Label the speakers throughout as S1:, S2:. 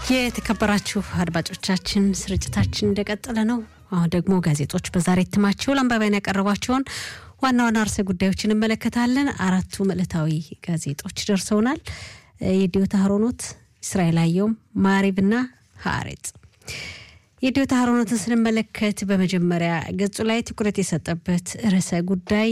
S1: የተከበራችሁ አድማጮቻችን ስርጭታችን እንደቀጠለ ነው። አሁን ደግሞ ጋዜጦች በዛሬ እትማቸው ለአንባቢያን ያቀረቧቸውን ዋና ዋና ርዕሰ ጉዳዮችን እንመለከታለን። አራቱ ዕለታዊ ጋዜጦች ደርሰውናል። የዲዮታ ሀሮኖት፣ እስራኤል አየም፣ ማሪብና ሃሬጽ። የዲዮታ ሀሮኖትን ስንመለከት በመጀመሪያ ገጹ ላይ ትኩረት የሰጠበት ርዕሰ ጉዳይ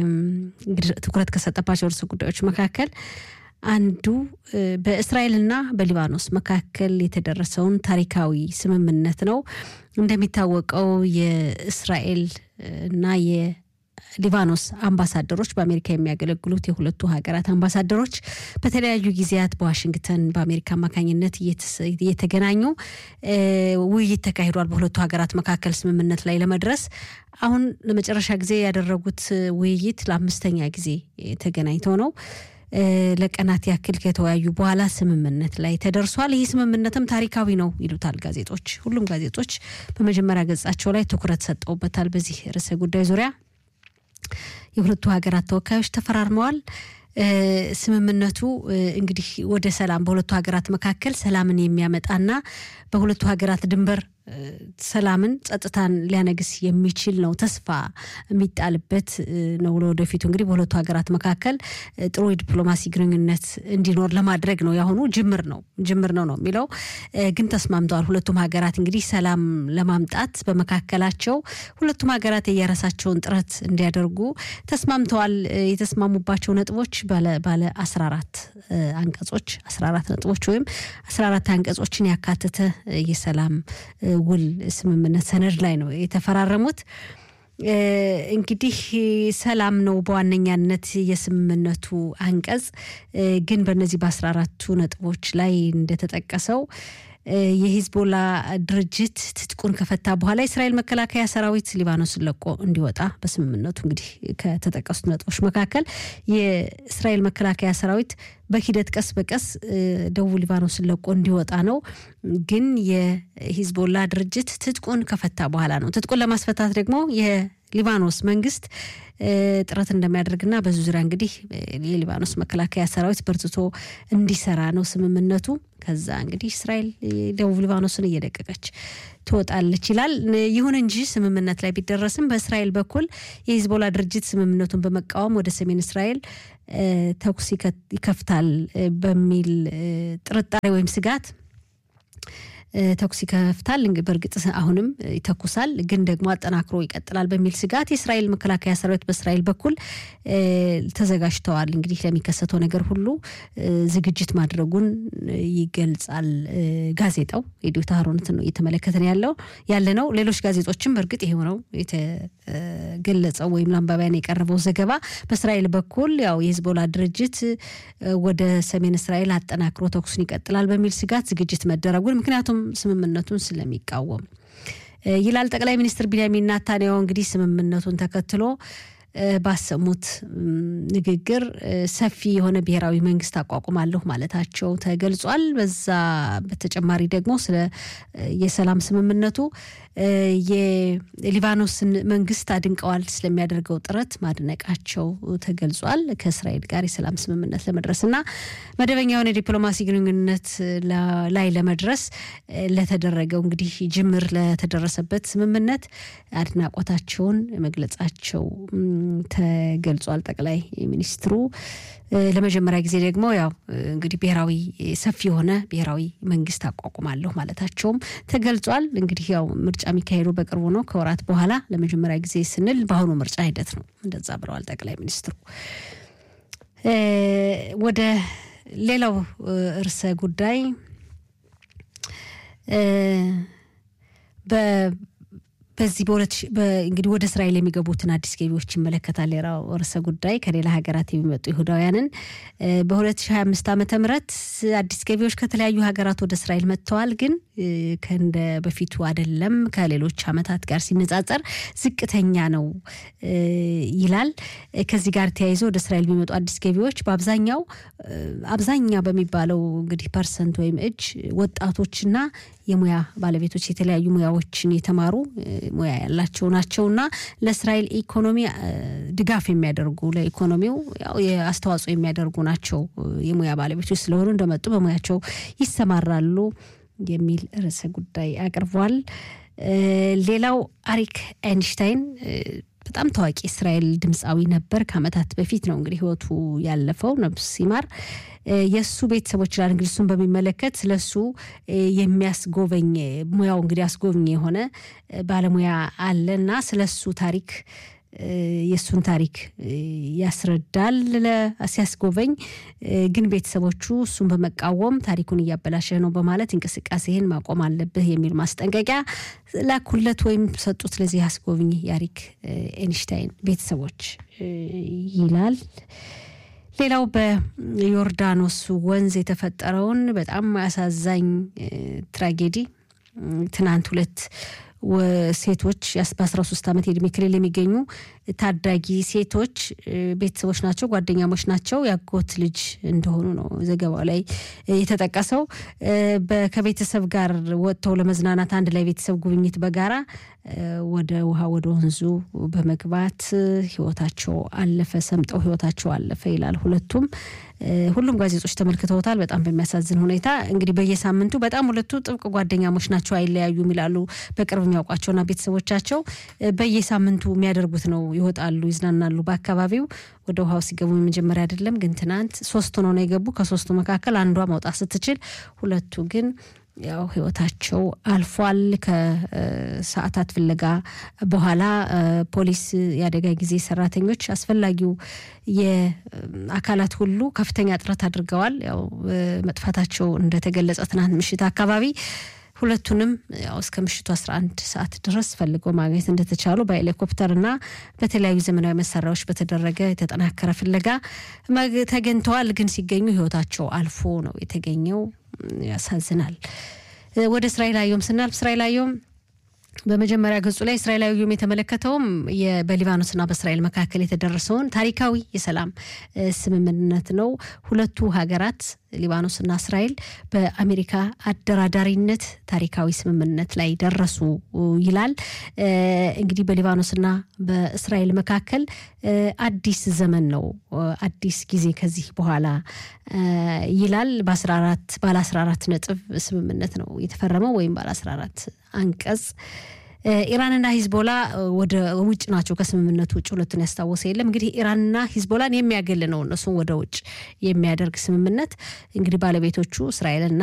S1: ትኩረት ከሰጠባቸው ርዕሰ ጉዳዮች መካከል አንዱ በእስራኤልና በሊባኖስ መካከል የተደረሰውን ታሪካዊ ስምምነት ነው። እንደሚታወቀው የእስራኤል እና የሊባኖስ አምባሳደሮች በአሜሪካ የሚያገለግሉት የሁለቱ ሀገራት አምባሳደሮች በተለያዩ ጊዜያት በዋሽንግተን በአሜሪካ አማካኝነት እየተገናኙ ውይይት ተካሂዷል። በሁለቱ ሀገራት መካከል ስምምነት ላይ ለመድረስ አሁን ለመጨረሻ ጊዜ ያደረጉት ውይይት ለአምስተኛ ጊዜ ተገናኝተው ነው። ለቀናት ያክል ከተወያዩ በኋላ ስምምነት ላይ ተደርሷል። ይህ ስምምነትም ታሪካዊ ነው ይሉታል ጋዜጦች። ሁሉም ጋዜጦች በመጀመሪያ ገጻቸው ላይ ትኩረት ሰጠውበታል። በዚህ ርዕሰ ጉዳይ ዙሪያ የሁለቱ ሀገራት ተወካዮች ተፈራርመዋል። ስምምነቱ እንግዲህ ወደ ሰላም በሁለቱ ሀገራት መካከል ሰላምን የሚያመጣና በሁለቱ ሀገራት ድንበር ሰላምን ጸጥታን ሊያነግስ የሚችል ነው። ተስፋ የሚጣልበት ነው። ለወደፊቱ እንግዲህ በሁለቱ ሀገራት መካከል ጥሩ ዲፕሎማሲ ግንኙነት እንዲኖር ለማድረግ ነው። ያሁኑ ጅምር ነው የሚለው ግን ተስማምተዋል። ሁለቱም ሀገራት እንግዲህ ሰላም ለማምጣት በመካከላቸው ሁለቱም ሀገራት የራሳቸውን ጥረት እንዲያደርጉ ተስማምተዋል። የተስማሙባቸው ነጥቦች ባለ 14 አንቀጾች 14 ነጥቦች ወይም 14 አንቀጾችን ያካተተ የሰላም ውል ስምምነት ሰነድ ላይ ነው የተፈራረሙት። እንግዲህ ሰላም ነው በዋነኛነት የስምምነቱ አንቀጽ። ግን በእነዚህ በ14ቱ ነጥቦች ላይ እንደተጠቀሰው የሂዝቦላ ድርጅት ትጥቁን ከፈታ በኋላ እስራኤል መከላከያ ሰራዊት ሊባኖስን ለቆ እንዲወጣ በስምምነቱ እንግዲህ ከተጠቀሱት ነጥቦች መካከል የእስራኤል መከላከያ ሰራዊት በሂደት ቀስ በቀስ ደቡብ ሊባኖስን ለቆ እንዲወጣ ነው። ግን የሂዝቦላ ድርጅት ትጥቁን ከፈታ በኋላ ነው። ትጥቁን ለማስፈታት ደግሞ የሊባኖስ መንግስት ጥረት እንደሚያደርግና በዙሪያ እንግዲህ የሊባኖስ መከላከያ ሰራዊት በርትቶ እንዲሰራ ነው ስምምነቱ። ከዛ እንግዲህ እስራኤል ደቡብ ሊባኖስን እየደቀቀች ትወጣለች ይላል። ይሁን እንጂ ስምምነት ላይ ቢደረስም በእስራኤል በኩል የሂዝቦላ ድርጅት ስምምነቱን በመቃወም ወደ ሰሜን እስራኤል ተኩስ ይከፍታል በሚል ጥርጣሬ ወይም ስጋት ተኩስ ይከፍታል። በርግጥ አሁንም ይተኩሳል ግን ደግሞ አጠናክሮ ይቀጥላል በሚል ስጋት የእስራኤል መከላከያ ሰራዊት በእስራኤል በኩል ተዘጋጅተዋል። እንግዲህ ለሚከሰተው ነገር ሁሉ ዝግጅት ማድረጉን ይገልጻል ጋዜጣው። የዲዮታ ሀሮኖት ነው እየተመለከተን ያለነው። ሌሎች ጋዜጦችም በርግጥ ይሄው ነው የተገለጸው ወይም ለአንባቢያን የቀረበው ዘገባ። በእስራኤል በኩል ያው የሂዝቦላ ድርጅት ወደ ሰሜን እስራኤል አጠናክሮ ተኩስን ይቀጥላል በሚል ስጋት ዝግጅት መደረጉን ምክንያቱም ስምምነቱን ስለሚቃወም ይላል። ጠቅላይ ሚኒስትር ቢንያሚን ኔታንያሁ እንግዲህ ስምምነቱን ተከትሎ ባሰሙት ንግግር ሰፊ የሆነ ብሔራዊ መንግስት አቋቁማለሁ ማለታቸው ተገልጿል። በዛ በተጨማሪ ደግሞ ስለ የሰላም ስምምነቱ የሊባኖስን መንግስት አድንቀዋል። ስለሚያደርገው ጥረት ማድነቃቸው ተገልጿል። ከእስራኤል ጋር የሰላም ስምምነት ለመድረስና መደበኛ የሆነ ዲፕሎማሲ ግንኙነት ላይ ለመድረስ ለተደረገው እንግዲህ ጅምር ለተደረሰበት ስምምነት አድናቆታቸውን መግለጻቸው ተገልጿል። ጠቅላይ ሚኒስትሩ ለመጀመሪያ ጊዜ ደግሞ ያው እንግዲህ ሰፊ የሆነ ብሔራዊ መንግስት አቋቁማለሁ ማለታቸውም ተገልጿል። እንግዲህ ያው ምርጫ የሚካሄደው በቅርቡ ነው ከወራት በኋላ ለመጀመሪያ ጊዜ ስንል በአሁኑ ምርጫ ሂደት ነው እንደዛ ብለዋል ጠቅላይ ሚኒስትሩ። ወደ ሌላው ርዕሰ ጉዳይ በዚህ እንግዲህ ወደ እስራኤል የሚገቡትን አዲስ ገቢዎች ይመለከታል። የራው ርዕሰ ጉዳይ ከሌላ ሀገራት የሚመጡ ይሁዳውያንን በ2025 ዓመተ ምህረት አዲስ ገቢዎች ከተለያዩ ሀገራት ወደ እስራኤል መጥተዋል። ግን ከእንደ በፊቱ አይደለም፣ ከሌሎች አመታት ጋር ሲነጻጸር ዝቅተኛ ነው ይላል። ከዚህ ጋር ተያይዞ ወደ እስራኤል የሚመጡ አዲስ ገቢዎች በአብዛኛው በሚባለው እንግዲህ ፐርሰንት ወይም እጅ ወጣቶችና የሙያ ባለቤቶች የተለያዩ ሙያዎችን የተማሩ ሙያ ያላቸው ናቸውና ለእስራኤል ኢኮኖሚ ድጋፍ የሚያደርጉ ለኢኮኖሚው ያው የአስተዋጽኦ የሚያደርጉ ናቸው። የሙያ ባለቤቶች ስለሆኑ እንደመጡ በሙያቸው ይሰማራሉ የሚል ርዕሰ ጉዳይ አቅርቧል። ሌላው አሪክ አይንሽታይን በጣም ታዋቂ እስራኤል ድምጻዊ ነበር። ከዓመታት በፊት ነው እንግዲህ ህይወቱ ያለፈው ነፍስ ይማር። የሱ ቤተሰቦች ላይ እንግዲህ እሱን በሚመለከት ስለሱ የሚያስጎበኝ ሙያው እንግዲህ አስጎብኝ የሆነ ባለሙያ አለና ስለሱ ታሪክ የሱን ታሪክ ያስረዳል ሲያስጎበኝ ግን ቤተሰቦቹ እሱን በመቃወም ታሪኩን ያበላሸ ነው በማለት እንቅስቃሴን ማቆም አለበት የሚል ማስጠንቀቂያ ላኩለት ወይም ሰጡት ለዚህ አስጎብኝ ያሪክ አይንሽታይን ቤተሰቦች ይላል። ሌላው በዮርዳኖስ ወንዝ የተፈጠረውን በጣም አሳዛኝ ትራጀዲ ትናንት ሁለት ሴቶች በ13 ዓመት የእድሜ ክልል የሚገኙ ታዳጊ ሴቶች ቤተሰቦች ናቸው ጓደኛሞች ናቸው ያጎት ልጅ እንደሆኑ ነው ዘገባው ላይ የተጠቀሰው ከቤተሰብ ጋር ወጥተው ለመዝናናት አንድ ላይ ቤተሰብ ጉብኝት በጋራ ወደ ውሃ ወደ ወንዙ በመግባት ህይወታቸው አለፈ ሰምጠው ህይወታቸው አለፈ ይላል። ሁሉም ጋዜጦች ተመልክተውታል በጣም በሚያሳዝን ሁኔታ እንግዲህ በየሳምንቱ በጣም ሁለቱ ጥብቅ ጓደኛሞች ናቸው አይለያዩም ይላሉ በቅርብ የሚያውቋቸውና ቤተሰቦቻቸው በየሳምንቱ የሚያደርጉት ነው ይወጣሉ ይዝናናሉ በአካባቢው ወደ ውሃው ሲገቡ መጀመሪያ አይደለም ግን ትናንት 3 ነው የገቡ ከ3ቱ መካከል አንዷ መውጣት ስትችል ሁለቱ ግን ያው ህይወታቸው አልፏል። ከሰዓታት ፍለጋ በኋላ ፖሊስ ያደጋ ጊዜ ሰራተኞች አስፈላጊው የአካላት ሁሉ ከፍተኛ ጥረት አድርገዋል። ያው መጥፋታቸው እንደተገለጸ ትናንት ምሽት አካባቢ ሁለቱንም ያው እስከ ምሽቱ 11 ሰዓት ድረስ ፈልገው ማግኘት እንደተቻሉ በሄሊኮፕተርና በተለያዩ ዘመናዊ መሳሪያዎች በተደረገ የተጠናከረ ፍለጋ ተገኝተዋል። ግን ሲገኙ ህይወታቸው አልፎ ነው የተገኘው። ያሳዝናል። ወደ እስራኤል አየም ስናልፍ እስራኤል አየም በመጀመሪያ ገጹ ላይ እስራኤላዊው የተመለከተው በሊባኖስና በእስራኤል መካከል የተደረሰውን ታሪካዊ የሰላም ስምምነት ነው። ሁለቱ ሀገራት ሊባኖስና እስራኤል በአሜሪካ አደራዳሪነት ታሪካዊ ስምምነት ላይ ደረሱ ይላል። እንግዲህ በሊባኖስና በእስራኤል መካከል አዲስ ዘመን ነው አዲስ ጊዜ ከዚህ በኋላ ይላል። ባለ 14 ነጥብ ስምምነት ነው የተፈረመው ወይም ባለ 14 አንቀጽ ኢራንና ሂዝቦላ ወደ ውጭ ናቸው ከስምምነቱ ውጭ ሁለቱን ያስታወሰ የለም። እንግዲህ ኢራንና ሂዝቦላን የሚያገል ነው እነሱን ወደ ውጭ የሚያደርግ ስምምነት እንግዲህ ባለቤቶቹ እስራኤልና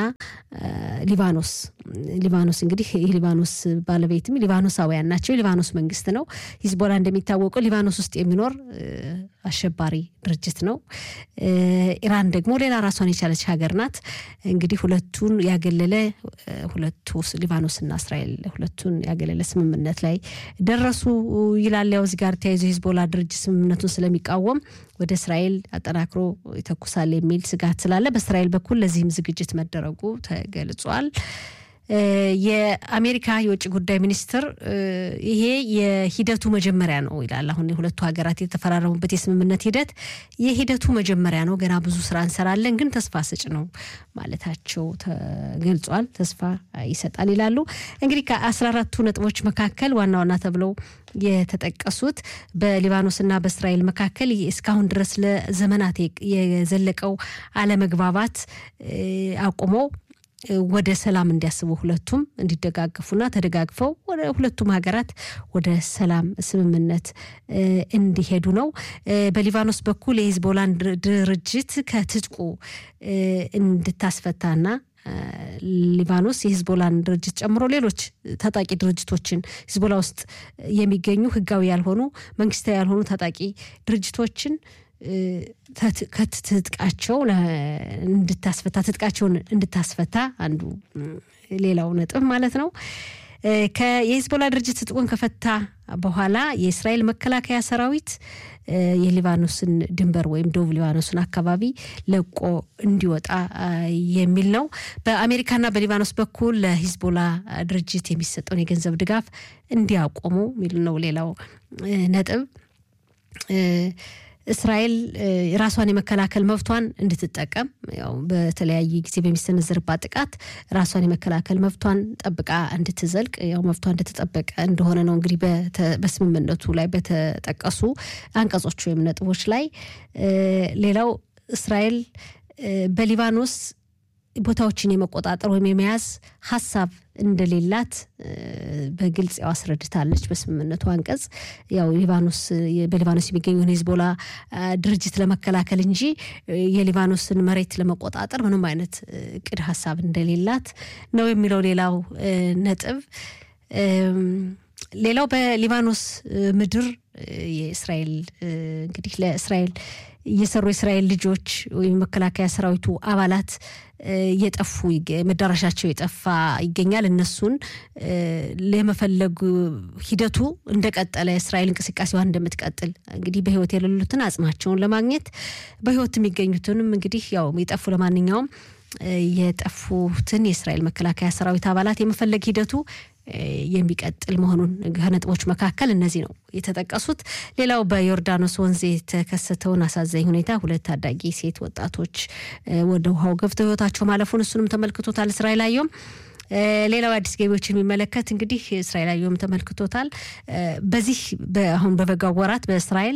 S1: ሊባኖስ እንግዲህ የሊባኖስ ባለቤትም ሊባኖሳውያን ናቸው። ሊባኖስ መንግስት ነው። ሂዝቦላ እንደሚታወቀው ሊባኖስ ውስጥ የሚኖር አሸባሪ ድርጅት ነው። ኢራን ደግሞ ሌላ ራሷን የቻለች ሀገር ናት። እንግዲህ ሁለቱን ያገለለ ሁለቱ ሊባኖስና እስራኤል ሁለቱን ያገለለ ስምምነት ላይ ደረሱ ይላል። ያው እዚህ ጋር ተያይዞ ሂዝቦላ ድርጅት ስምምነቱን ስለሚቃወም ወደ እስራኤል አጠናክሮ ይተኩሳል የሚል ስጋት ስላለ በእስራኤል በኩል ለዚህም ዝግጅት መደረጉ ተገልጿል። የአሜሪካ የውጭ ጉዳይ ሚኒስትር ይሄ የሂደቱ መጀመሪያ ነው ይላል። አሁን የሁለቱ ሀገራት የተፈራረሙበት የስምምነት ሂደት የሂደቱ መጀመሪያ ነው ገና ብዙ ስራ እንሰራለን ግን ተስፋ ሰጭ ነው ማለታቸው ተገልጿል። ተስፋ ይሰጣል ይላሉ። እንግዲህ ከ14ቱ ነጥቦች መካከል ዋና ተብለው የተጠቀሱት በሊባኖስና በእስራኤል መካከል እስካሁን ድረስ ለዘመናት የዘለቀው አለመግባባት አቆሞ ወደ ሰላም እንዲያስቡ ሁለቱም እንዲደጋገፉና ተደጋግፈው ወደ ሁለቱም ሀገራት ወደ ሰላም ስምምነት እንዲሄዱ ነው። በሊባኖስ በኩል የሂዝቦላን ድርጅት ከትጥቁ እንድታስፈታና ሊባኖስ የሂዝቦላን ድርጅት ጨምሮ ሌሎች ታጣቂ ድርጅቶችን ሂዝቦላ ውስጥ የሚገኙ ህጋዊ ያልሆኑ መንግስታዊ ያልሆኑ ታጣቂ ድርጅቶችን ከትጥቃቸው እንድታስፈታ አንዱ ሌላው ነጥብ ማለት ነው። የሂዝቦላ ድርጅት ትጥቁን ከፈታ በኋላ የእስራኤል መከላከያ ሰራዊት የሊባኖስን ድንበር ወይም ደቡብ ሊባኖስን አካባቢ ለቆ እንዲወጣ የሚል ነው። በአሜሪካና በሊባኖስ በኩል ለሂዝቦላ ድርጅት የሚሰጠውን የገንዘብ ድጋፍ እንዲያቆሙ የሚል ነው ሌላው ነጥብ። እስራኤል ራሷን የመከላከል መብቷን እንድትጠቀም ያው በተለያየ ጊዜ በሚሰነዘርባት ጥቃት ራሷን የመከላከል መብቷን ጠብቃ እንድትዘልቅ ያው መብቷ እንድትጠበቅ እንደሆነ ነው እንግዲህ በስምምነቱ ላይ በተጠቀሱ አንቀጾች ወይም ነጥቦች ላይ። ሌላው እስራኤል በሊባኖስ ቦታዎችን የመቆጣጠር ወይም የመያዝ ሐሳብ እንደሌላት በግልጽ ያስረድታለች በስምምነቱ አንቀጽ ያው በሊባኖስ የሚገኘው ሂዝቦላ ድርጅት ለመከላከል እንጂ የሊባኖስን መሬት ለመቆጣጠር ምንም አይነት እቅድ ሐሳብ እንደሌላት ነው የሚለው ሌላው ነጥብ ሌላው በሊባኖስ ምድር የእስራኤል እንግዲህ ለእስራኤል የሰሩ እስራኤል ልጆች ወይም መከላከያ ሰራዊቱ አባላት የጠፉ መዳረሻቸው የጠፋ ይገኛል እነሱን ለመፈለግ ሂደቱ እንደቀጠለ እስራኤል እንቅስቃሴዋን እንደምትቀጥል እንግዲህ በህይወት የሌሉትን አጽማቸውን ለማግኘት በህይወት የሚገኙትንም እንግዲህ ያው የጠፉ ለማንኛውም የጠፉትን የእስራኤል መከላከያ ሰራዊት አባላት የመፈለግ ሂደቱ የሚቀጥል መሆኑን ከነጥቦች መካከል እነዚህ ነው የተጠቀሱት ሌላው በዮርዳኖስ ወንዝ የተከሰተውን አሳዛኝ ሁኔታ ሁለት ታዳጊ ሴት ወጣቶች ወደ ውሃው ገብተው ህይወታቸው ማለፉን እሱንም ተመልክቶታል እስራኤላዊው ሌላው አዲስ ገቢዎችን የሚመለከት እንግዲህ እስራኤላዊውም ተመልክቶታል በዚህ አሁን በበጋው ወራት በእስራኤል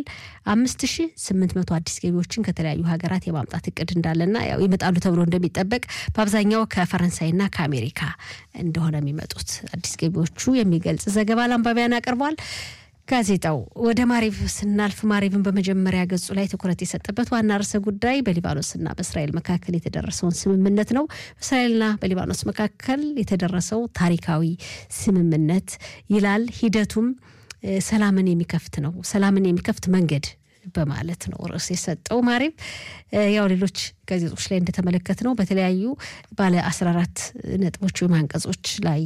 S1: 5800 አዲስ ገቢዎችን ከተለያዩ ሀገራት የማምጣት እቅድ እንዳለና ያው ይመጣሉ ተብሎ እንደሚጠበቅ በአብዛኛው ከፈረንሳይና ከአሜሪካ እንደሆነ የሚመጡት አዲስ ገቢዎቹ የሚገልጽ ዘገባ ለአንባቢያን አቀርቧል ጋዜጣው ወደ ማሪቭ ስናልፍ ማሪቭን በመጀመሪያ ገጹ ላይ ትኩረት የሰጠበት ዋና ርዕሰ ጉዳይ በሊባኖስና በእስራኤል መካከል የተደረሰውን ስምምነት ነው በእስራኤልና በሊባኖስ መካከል የተደረሰው ታሪካዊ ስምምነት ይላል ሂደቱም ሰላምን የሚከፍት መንገድ በማለት ነው ርዕስ የሰጠው ማሪቭ ያው ሌሎች ጋዜጦች ላይ እንደተመለከተነው በተለያዩ ባለ 14 ነጥቦች አንቀጾች ላይ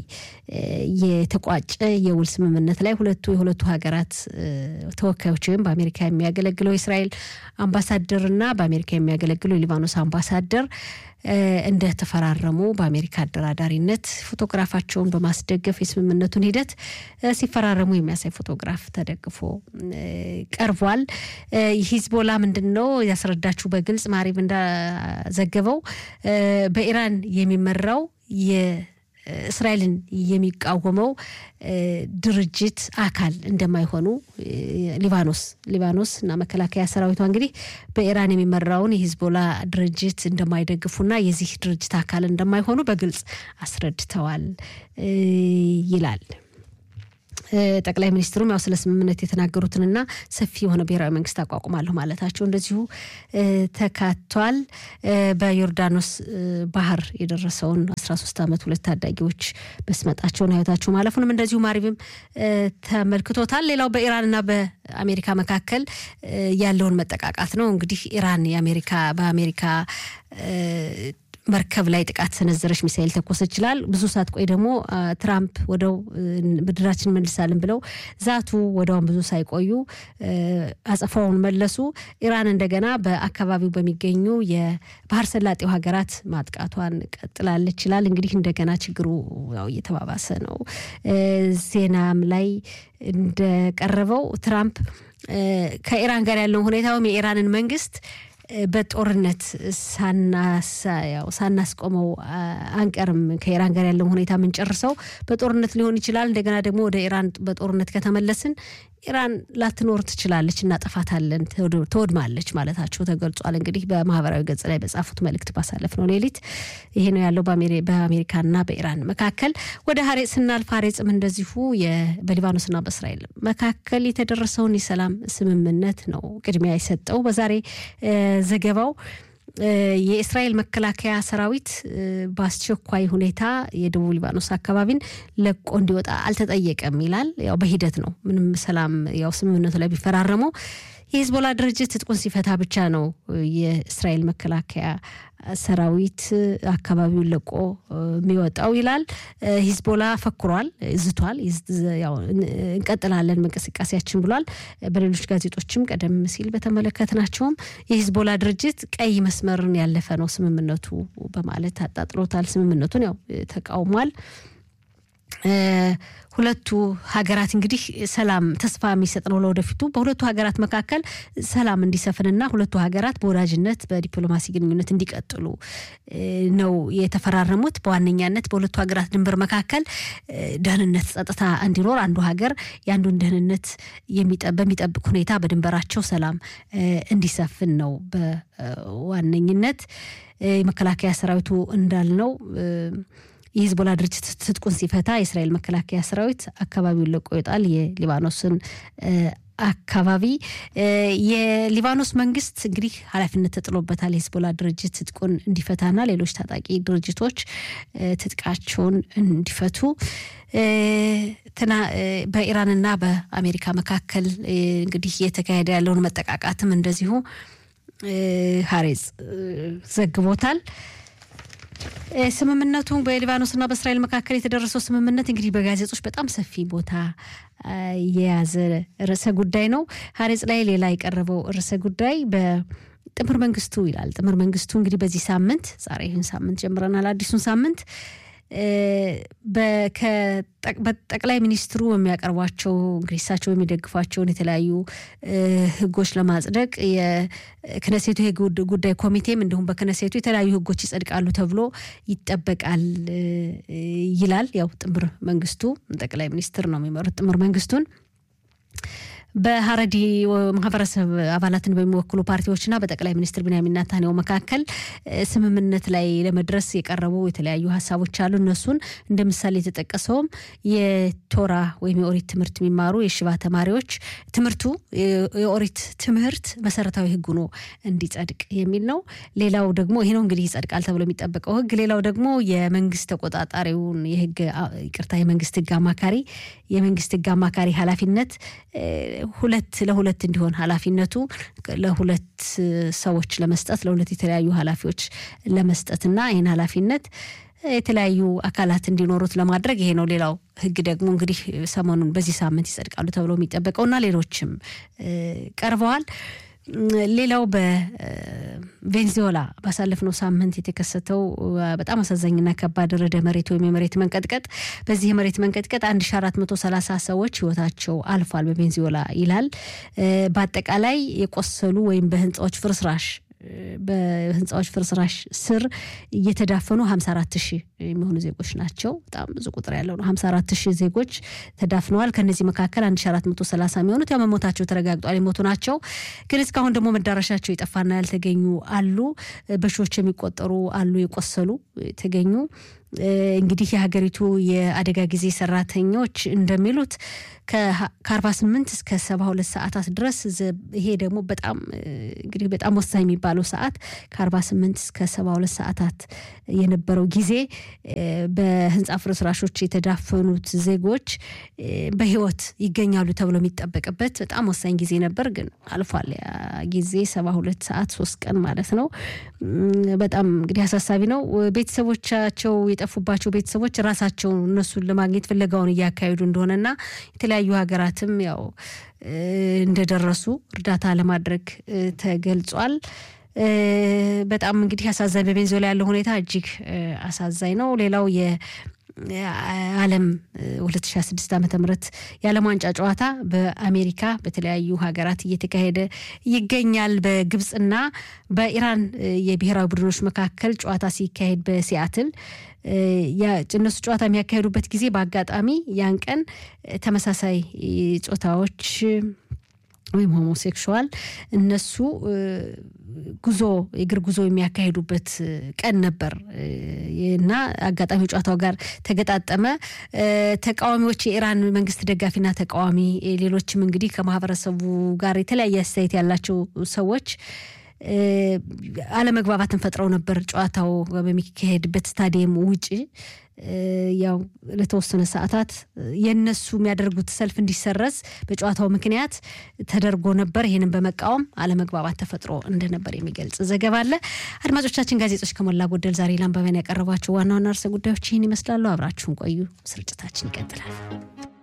S1: የተቋጨ የውል ስምምነት ላይ የሁለቱ ሀገራት ተወካዮች በአሜሪካ የሚያገለግለው እስራኤል አምባሳደርና በአሜሪካ የሚያገለግለው የሊባኖስ አምባሳደር እንደ ተፈራረሙ በአሜሪካ አደራዳሪነት ፎቶግራፋቸውን በማስደገፍ የስምምነቱን ሂደት ሲፈራረሙ የሚያሳይ ፎቶግራፍ ተደግፎ ቀርቧል ሂዝቦላ ምንድነው ያስረዳችሁ በግልጽ ማሪቭ እንደዘገበው በኢራን የሚመራው እስራኤልን የሚቃወመው ድርጅት አካል እንደማይሆኑ ሊባኖስ እና መከላከያ ሰራዊቷ እንግዲህ በኢራን የሚመራውን የሂዝቦላ ድርጅት እንደማይደግፉና የዚህ ድርጅት አካል እንደማይሆኑ በግልጽ አስረድተዋል ይላል ጠቅላይ ሚኒስትሩም ያው ስለ ስምምነት የተናገሩትንና ሰፊ የሆነ ብሔራዊ መንግስት አቋቁማለሁ ማለታቸው እንደዚሁ ተካቷል በዮርዳኖስ ባህር የደረሰውን 13 አመት ሁለት ታዳጊዎች በስመጣቸውን ህይወታቸው ማለፉንም እንደዚሁ ማሪቭም ተመልክቶታል ሌላው በኢራንና በአሜሪካ መካከል ያለውን መጠቃቃት ነው እንግዲህ ኢራን በአሜሪካ መርከብ ላይ ጥቃት ሰነዘረች ሚሳኤል ተኮሰች ይችላል ብዙ ሰዓት ቆይ ደግሞ ትራምፕ ወደው ምድራችን መልሳለን ብለው ዛቱ ወደው ብዙ ሳይቆዩ አጸፋውን መለሱ ኢራን እንደገና በአካባቢው በሚገኙ የባህር ሰላጤው ሀገራት ማጥቃቷን ቀጥላለች ይችላል እንግዲህ እንደገና ችግሩ ያው እየተባባሰ ነው ዜናም ላይ እንደቀረበው ትራምፕ ከኢራን ጋር ያለው ሁኔታው የኢራንን መንግስት በጦርነት ሳናስቆመው አንቀርም ከኢራን ጋር ያለው ሁኔታ ምን ጨርሰው በጦርነት ሊሆን ይችላል እንደገና ደግሞ ወደ ኢራን በጦርነት ከተመለስን ኢራን ላትኖር ትችላለች እና ጠፋታለን ተወድማለች ማለታቸው ተገልጿል እንግዲህ በማህበራዊ ገጽ ላይ በጻፉት መልእክት ባሳለፍነው ሌሊት ይሄ ነው ያለው በአሜሪካና በኢራን መካከል ወደ ሐሬጽ ስናልፍ ሐሬጽም እንደዚሁ በሊባኖስና በእስራኤል መካከል የተደረሰውን የሰላም ስምምነት ነው ቅድሚያ የሰጠው በዛሬ ዘገባው የእስራኤል መከላከያ ሰራዊት በአስቸኳይ ሁኔታ የደቡብ ሊባኖስ አካባቢን ለቆ እንዲወጣ አልተጠየቀም ይላል ያው በሂደት ነው ምንም ሰላም ያው ስምምነቱ ላይ ቢፈራረሙ የሂዝቦላ ድርጅት ጥቁን ሲፈታ ብቻ ነው የእስራኤል መከላከያ ሰራዊት አካባቢውን ለቆ የሚወጣው ይላል ሂዝቦላ ፈክሯል ዝቷል ያው እንቀጥላለን እንቅስቃሴያችን ብሏል በሌሎች ጋዜጦችም ቀደም ሲል በተመለከተናቸውም የሂዝቦላ ድርጅት ቀይ መስመርን ያለፈ ነው ስምምነቱ በማለት አጣጥሎታል ስምምነቱን ያው ተቃውሟል ሁለቱ ሀገራት እንግዲህ ሰላም ተስፋ የሚሰጥ ነው ለወደፊቱ በሁለቱ ሀገራት መካከል ሰላም እንዲሰፍንና ሁለቱ ሀገራት በወዳጅነት በዲፕሎማሲ ግንኙነት እንዲቀጥሉ ነው የተፈራረሙት በዋነኛነት በሁለቱ ሀገራት ድንበር መካከል ደህንነት ጸጥታ እንዲኖር አንዱ ሀገር ያንዱን ደህንነት በሚጠብቅ ሁኔታ በድንበራቸው ሰላም እንዲሰፍን ነው በዋነኝነት የመከላከያ ሰራዊቱ እንዳልነው የሂዝቦላ ድርጅት ትጥቁን ሲፈታ የእስራኤል መከላከያ ሰራዊት አካባቢውን ለቆ ይወጣል የሊባኖስን አካባቢ የሊባኖስ መንግስት እንግዲህ ኃላፊነት ተጥሎበታል የሂዝቦላ ድርጅት ትጥቁን እንዲፈታና ሌሎች ታጣቂ ድርጅቶች ትጥቃቸውን እንዲፈቱ በኢራንና በአሜሪካ መካከል እንግዲህ የተካሄደ ያለውን መጠቃቃትም እንደዚሁ ሃሬዝ ዘግቦታል ስምምነቱ በሊባኖስና በእስራኤል መካከል የተደረሰው ስምምነት እንግዲህ በጋዜጦች በጣም ሰፊ ቦታ የያዘ ርዕሰ ጉዳይ ነው ሃሬዝ ላይ ሌላ የቀረበው ርዕሰ ጉዳይ በጥምር መንግስቱ ይላል ጥምር መንግስቱ እንግዲህ በዚህ ሳምንት ዛሬ ይህን ሳምንት ጀምረናል አዲሱን ሳምንት በጠቅላይ ሚኒስትሩ የሚያቀርቧቸው እንግዲህ እሳቸው የሚደግፏቸውን የተለያዩ ህጎች ለማጽደቅ የክነሴቱ የህግ ጉዳይ ኮሚቴም እንዲሁም በክነሴቱ የተለያዩ ህጎች ይጸድቃሉ ተብሎ ይጠበቃል ይላል ያው ጥምር መንግስቱ ጠቅላይ ሚኒስትር ነው የሚመሩት ጥምር መንግስቱን በሐረዲ ማህበረሰብ አባላትን በሚወክሉ ፓርቲዎችና በጠቅላይ ሚኒስትር ቢንያሚን ኔታንያሁ መካከል ስምምነት ላይ ለመድረስ የቀረቡ የተለያዩ ሐሳቦች አሉ እነሱን እንደምሳሌ የተጠቀሰው የቶራ ወይም የኦሪት ትምህርት የሚማሩ የሽባ ተማሪዎች ትምህርቱ የኦሪት ትምህርት መሰረታዊ ህግ ነው እንዲጸድቅ የሚል ነው ሌላው ደግሞ ይሄ ነው እንግዲህ ይጸድቃል ተብሎ የሚጠበቀው ህግ ሌላው ደግሞ የመንግስት ተቆጣጣሪውን የህግ ይቅርታ የመንግስት ህግ አማካሪ ኃላፊነት ለሁለት እንዲሆን ኃላፊነቱ ለሁለት ሰዎች ለመስጠት ለሁለት የተለያዩ ኃላፊዎች ለመስጠትና ይሄን ኃላፊነት የተለያዩ አካላት እንዲኖሩት ለማድረግ ይሄ ነው ሌላው ህግ ደግሞ እንግዲህ ሰሞኑን በዚህ ሳምንት ይጸድቃሉ ተብሎ የሚጠበቀውና ሌሎችም ቀርበዋል ሌላው በቬንዙዌላ ባሳለፍነው ሳምንት የተከሰተው በጣም አሳዛኝና ከባድ ርዕደ መሬት ወይም የመሬት መንቀጥቀጥ በዚህ የመሬት መንቀጥቀጥ 1430 ሰዎች ህይወታቸው አልፏል በቬንዙዌላ ይላል በአጠቃላይ የቆሰሉ ወይም በህንጻዎች ፍርስራሽ ስር እየተዳፈኑ 54000 የሚሆኑ ዜጎች ናቸው በጣም ብዙ ቁጥር ያለው ነው 54000 ዜጎች ተዳፍነዋል ከነዚህ መካከል 1430 የሚሆኑት ያመሞታቸው ተረጋግጧል የሞቱ ናቸው ግን እስካሁን ደግሞ መዳረሻቸው ይጠፋና ያልተገኙ አሉ በሺዎች የሚቆጠሩ አሉ የቆሰሉ ተገኙ እንግዲህ የሀገሪቱ የአደጋ ጊዜ ሰራተኞች እንደሚሉት ከ48 እስከ 72 ሰዓታት ድረስ ይሄ ደግሞ በጣም እንግዲህ በጣም ወሳኝ የሚባለው ሰዓት ከ48 እስከ 72 ሰዓታት የነበረው ጊዜ በህንጻ ፍርስራሾች የተዳፈኑት ዜጎች በህይወት ይገኛሉ ተብሎ የሚጠበቅበት በጣም ወሳኝ ጊዜ ነበር ግን አልፏል ያ ጊዜ 72 ሰዓት 3 ቀን ማለት ነው በጣም እንግዲህ አሳሳቢ ነው ቤተሰቦቻቸው የጠፉባቸው ቤተሰቦች ራሳቸው እነሱን ለማግኘት ፍለጋውን እያካሄዱ እንደሆነና የተለያዩ ሀገራትም ያው እንደደረሱ እርዳታ ለማድረግ ተገልጿል በጣም እንግዲህ አሳዛኝ በቬንዙዌላ ያለው ሁኔታ እጅግ አሳዛኝ ነው ሌላው የዓለም 2026 ዓመተ ምህረት የዓለም ዋንጫ ጨዋታ በአሜሪካ በተለያዩ ሀገራት እየተካሄደ ይገኛል በግብጽና በኢራን የብሔራዊ ቡድኖች መካከል ጨዋታ ሲካሄድ በሲያትል እነሱ ጨዋታ የሚያካሂዱበት ጊዜ በአጋጣሚ ያን ቀን ተመሳሳይ ጾታዎች ወይም ሆሞሴክሹዋል እነሱ የእግር ጉዞ የሚያካሂዱበት ቀን ነበር እና አጋጣሚ ጨዋታው ጋር ተገጣጠመ ተቃዋሚዎች የኢራን መንግስት ደጋፊና ተቃዋሚ ሌሎችም እንግዲህ ከማህበረሰቡ ጋር የተለያየ አስተያየት ያላቸው ሰዎች አለመግባባትን ፈጥረው ነበር ጨዋታው በሚካሄድበት ስታዲየም ውጪ ያው ለተወሰነ ሰዓታት የነሱ የሚያደርጉት ሰልፍ እንዲሰረዝ በጨዋታው ምክንያት ተደርጎ ነበር ይሄንን በመቃወም አለመግባባት ተፈጥሮ እንደነበር የሚገልጽ ዘገባ አለ አድማጮቻችን ጋዜጦች ከሞላ ጎደል ዛሬ ላንባበን ያቀርባቸው ዋና ዋና ርዕሰ ጉዳዮች ይህን ይመስላሉ አብራችሁን ቆዩ ስርጭታችን ይቀጥላል